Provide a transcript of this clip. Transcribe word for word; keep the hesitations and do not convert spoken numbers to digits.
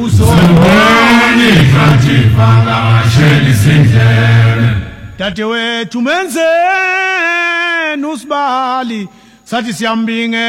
kuso Siboni kanti vangasheli sindlele dadewethu menzeni usibali sathi siyambinge